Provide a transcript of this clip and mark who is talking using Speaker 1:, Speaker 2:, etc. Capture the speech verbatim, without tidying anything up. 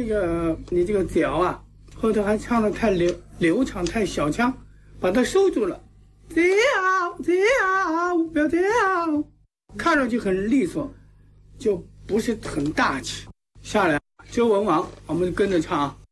Speaker 1: 个你这个调啊，后头还唱的太流流畅，太小腔，把它收住了。调调不要调，看上去很利索，就不是很大气。下来，周文王，我们跟着唱啊。